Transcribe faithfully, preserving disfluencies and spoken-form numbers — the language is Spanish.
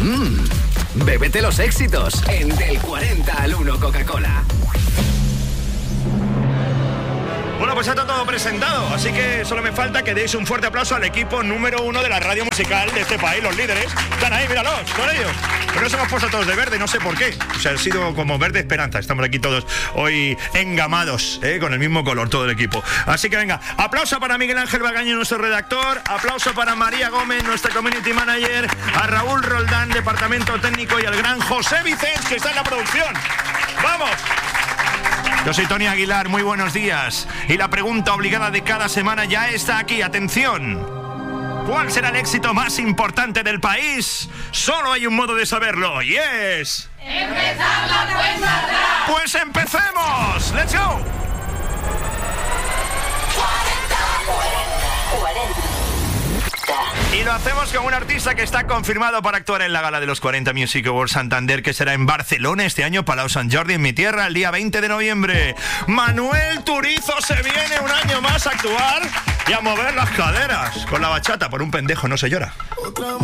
Mmm, bébete los éxitos en Del cuarenta al uno Coca-Cola. Bueno, pues ya está todo presentado, así que solo me falta que deis un fuerte aplauso al equipo número uno de la radio musical de este país, los líderes. Están ahí, míralos, con ellos. Pero nos hemos puesto todos de verde, no sé por qué. O sea, ha sido como verde esperanza. Estamos aquí todos hoy engamados, ¿eh? Con el mismo color, todo el equipo. Así que venga, aplauso para Miguel Ángel Bagaño, nuestro redactor. Aplauso para María Gómez, nuestra community manager. A Raúl Roldán, departamento técnico. Y al gran José Vicens, que está en la producción. ¡Vamos! Yo soy Tony Aguilar, muy buenos días. Y la pregunta obligada de cada semana ya está aquí. Atención. ¿Cuál será el éxito más importante del país? Solo hay un modo de saberlo y es... ¡empezar la cuenta atrás! ¡Pues empecemos! ¡Let's go! Y lo hacemos con un artista que está confirmado para actuar en la gala de los cuarenta Music Awards Santander, que será en Barcelona este año, Palau Sant Jordi, en mi tierra, el día veinte de noviembre. Manuel Turizo se viene un año más a actuar y a mover las caderas. Con la bachata, por un pendejo no se llora. Otra